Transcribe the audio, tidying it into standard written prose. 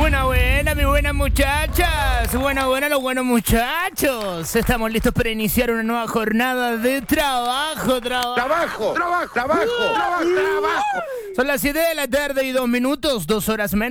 Buena, mi buenas muchachas. Buena, los buenos muchachos. Estamos listos para iniciar una nueva jornada de trabajo. Trabajo. Son las 7 de la tarde y 2 minutos, 2 horas menos.